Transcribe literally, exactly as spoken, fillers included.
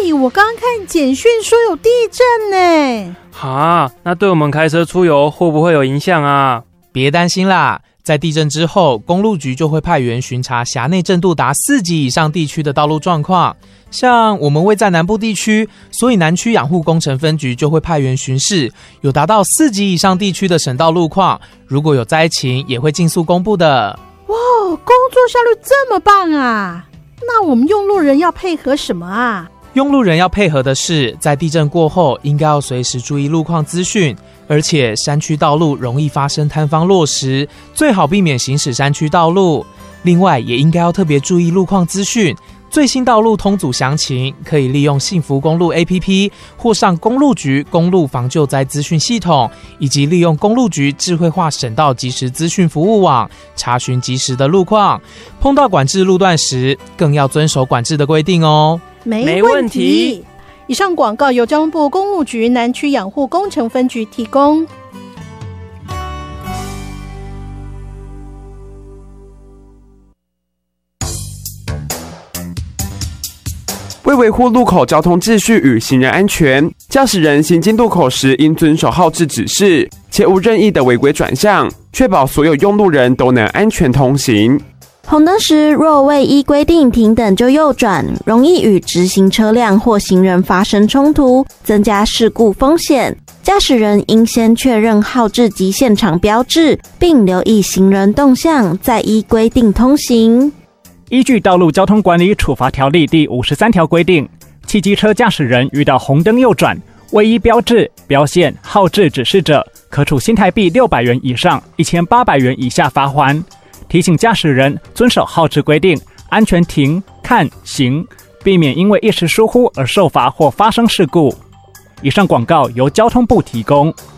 哎，我刚看简讯说有地震呢。 哈，那对我们开车出游会不会有影响啊？ 别担心啦，在地震之后，公路局就会派员巡查辖内震度达四级以上地区的道路状况。像我们位在南部地区，所以南区养护工程分局就会派员巡视有达到四级以上地区的省道路况，如果有灾情也会尽速公布的。 哇，工作效率这么棒啊！那我们用路人要配合什么啊？ 用路人要配合的是，在地震过后应该要随时注意路况资讯，而且山区道路容易发生坍方落石，最好避免行驶山区道路。另外也应该要特别注意路况资讯，最新道路通组详情可以利用幸福公路 A P P 或上公路局公路防救灾资讯系统，以及利用公路局智慧化省道即时资讯服务网查询即时的路况。碰到管制路段时，更要遵守管制的规定哦。 没问题。以上广告由交通部公务局南区养护工程分局提供。 为维护路口交通秩序与行人安全，驾驶人行经路口时应遵守号志指示，切勿任意的违规转向，确保所有用路人都能安全通行。 红灯时若未依规定停等就右转，容易与直行车辆或行人发生冲突，增加事故风险。驾驶人应先确认号志及现场标志，并留意行人动向，再依规定通行。 依据《道路交通管理处罚条例》第五十三条规定，汽机车驾驶人遇到红灯右转，未依标志、标线、号志指示者，可处新台币六百元以上一千八百元以下罚锾。提醒驾驶人遵守号志规定，安全停、看、行，避免因为一时疏忽而受罚或发生事故。以上广告由交通部提供。